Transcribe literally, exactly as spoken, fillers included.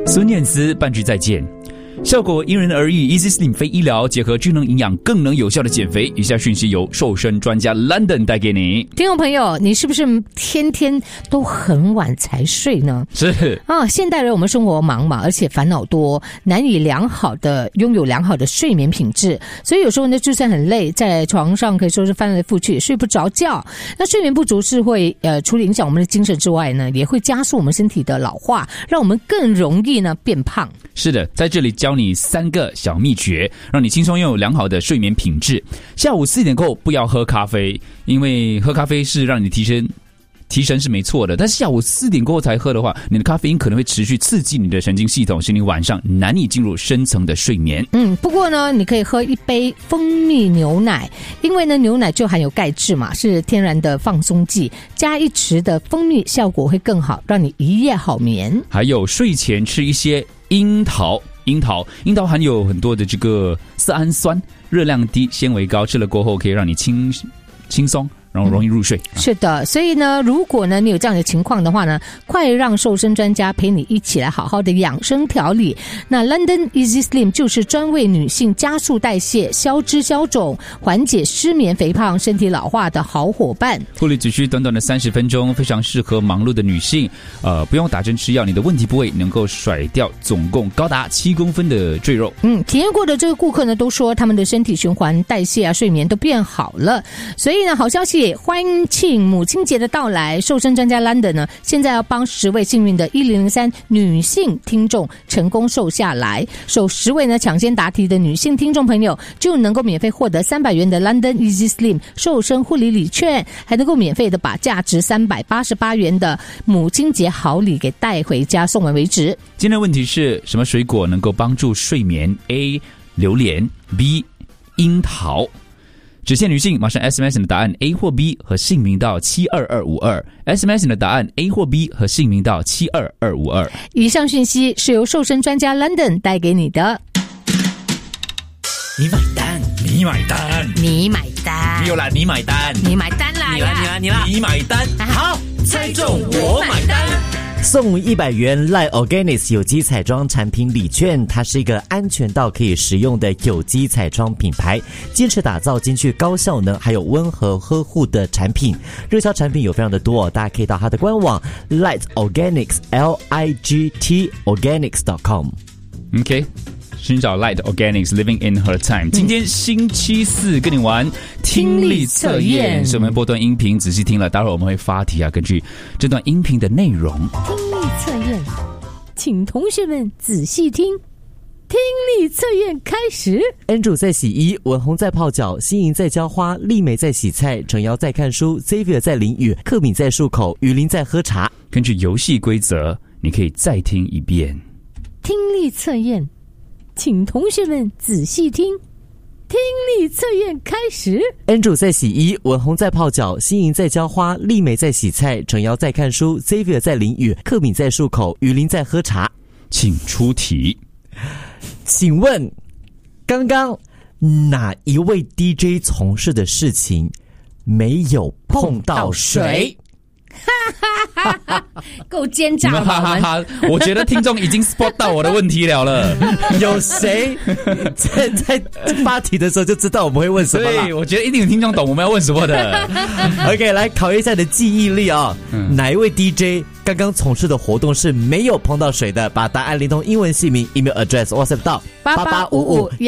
孙燕姿半句再见。效果因人而异 ，Easy Slim 非医疗结合智能营养，更能有效的减肥。以下讯息由瘦身专家 London 带给你。 听众朋友，你是不是天天都很晚才睡呢？ 是啊，现代人我们生活忙嘛，而且烦恼多，难以良好的拥有良好的睡眠品质。所以有时候呢，就算很累，在床上可以说是翻来覆去，也睡不着觉。那睡眠不足是会呃，除了影响我们的精神之外呢，也会加速我们身体的老化，让我们更容易呢变胖。 是的，在这里教你三个小秘诀，让你轻松拥有良好的睡眠品质。下午四点后不要喝咖啡，因为喝咖啡是让你提升提神是没错的，但是下午四点过后才喝的话，你的咖啡因可能会持续刺激你的神经系统，使你晚上难以进入深层的睡眠。 嗯，不过呢，你可以喝一杯蜂蜜牛奶，因为呢牛奶就含有钙质嘛，是天然的放松剂，加一匙的蜂蜜效果会更好，让你一夜好眠。还有睡前吃一些樱桃。樱桃，樱桃含有很多的这个色氨酸，热量低，纤维高，吃了过后可以让你轻轻松，然后容易入睡。 嗯、是的，所以呢，如果呢你有这样的情况的话呢，快让瘦身专家陪你一起来好好的养生调理。那 London Easy Slim 就是专为女性加速代谢、消脂消肿、缓解失眠、肥胖、身体老化的好伙伴。 护理只需短短的三十分钟，非常适合忙碌的女性。呃，不用打针吃药，你的问题部位能够甩掉总共高达七公分的赘肉。 嗯，体验过的这个顾客呢，都说他们的身体循环、代谢啊、睡眠都变好了。所以呢，好消息。欢庆母亲节的到来，瘦身专家 London 呢，现在要帮十位幸运的一零零三女性听众成功瘦下来。首十位呢抢先答题的女性听众朋友，就能够免费获得三百元的 London Easy Slim 瘦身护理礼券，还能够免费的把价值三百八十八元的母亲节好礼给带回家，送完为止。 今天的问题是什么水果能够帮助睡眠 ？A. 榴莲 B. 樱桃。只限女性，马上 S M S 你的答案 A 或 B 和姓名到七二二五二 S M S 你的答案 A 或 B 和姓名到七二二五二。 以上讯息是由瘦身专家 London 带给你的。 你买单，你买单， 你买单， 你有啦，你买单， 你买单啦， 你啦，你啦，你啦，你买单，好，猜中我买单。 送一百元 Light Organics 有机彩妆产品礼券，它是一个安全到可以食用的有机彩妆品牌，坚持打造兼具高效能还有温和呵护的产品。热销产品有非常的多、哦、大家可以到它的官网 Light Organics L I G T Organics dot com。 OK，寻找 Light Organics Living in Her Time。 今天星期四跟你玩听力测验，所以我们播段音频仔细听了，待会儿我们会发题啊，根据这段音频的内容。 听力测验，请同学们仔细听。听力测验开始。 Andrew 在洗衣，文宏在泡脚，欣莹在浇花，丽美在洗菜，程瑶在看书， Xavier 在淋雨，克敏在漱口，雨林在喝茶。 根据游戏规则，你可以再听一遍。 听力测验，请同学们仔细听。听力测验开始。 Andrew 在洗衣，文宏在泡脚，欣莹在浇花，丽美在洗菜，程瑶在看书， Xavier 在淋雨，克敏在漱口，雨林在喝茶。 请出题。 请问刚刚哪一位 D J 从事的事情没有碰到水？ 够奸诈了哈哈哈！我觉得听众已经 spot 到我的问题了了。 有谁在在发题的时候就知道我们会问什么了？ 对，我觉得一定有听众懂我们要问什么的。 OK， 来考验一下你的记忆力啊、哦嗯！哪一位 D J 刚刚从事的活动是没有碰到水的？把答案连同英文姓名、email address、WhatsApp 到八八五五